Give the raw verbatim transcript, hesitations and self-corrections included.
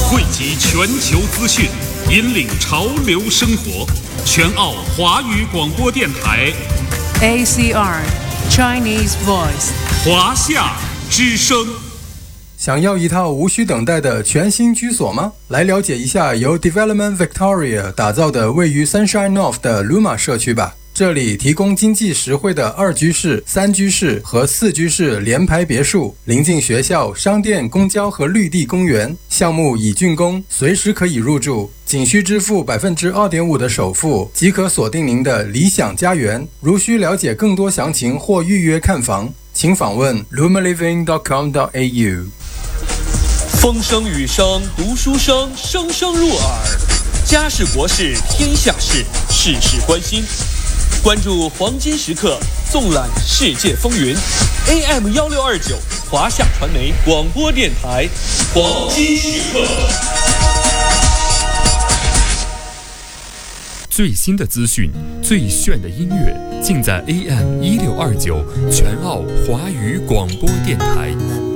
汇集全球资讯，引领潮流生活。全澳华语广播电台 A C R Chinese Voice 华夏之声。 想要一套无需等待的全新居所吗？来了解一下由 Development Victoria 打造的位于 Sunshine North 的 Luma 社区吧。这里提供经济实惠的二居室、三居室和四居室联排别墅，临近学校、商店、公交和绿地公园。项目已竣工，随时可以入住，仅需支付 百分之二点五 的首付，即可锁定您的理想家园。如需了解更多详情或预约看房，请访问 luma living dot com dot a u。 风声雨声读书声，声声入耳。家事国事天下事，事事关心。关注黄金时刻，纵览世界风云。A M 一六二九华夏传媒广播电台，黄金时刻。 最新的资讯，最炫的音乐，尽在 A M 一六二九全澳华语广播电台。